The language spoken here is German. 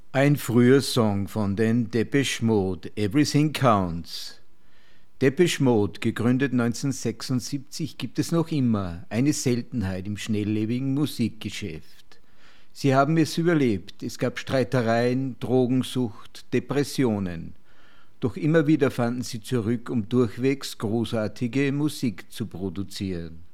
Ein früher Song von den Depeche Mode, Everything Counts. Depeche Mode, gegründet 1976, gibt es noch immer, eine Seltenheit im schnelllebigen Musikgeschäft. Sie haben es überlebt, es gab Streitereien, Drogensucht, Depressionen. Doch immer wieder fanden sie zurück, um durchwegs großartige Musik zu produzieren.